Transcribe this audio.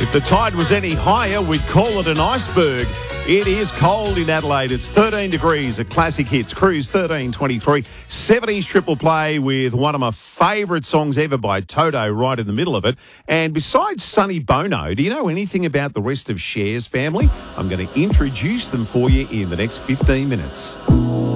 If the tide was any higher, we'd call it an iceberg. It is cold in Adelaide. It's 13 degrees at Classic Hits. Cruise 1323. 70s triple play with one of my favourite songs ever by Toto right in the middle of it. And besides Sonny Bono, do you know anything about the rest of Cher's family? I'm going to introduce them for you in the next 15 minutes.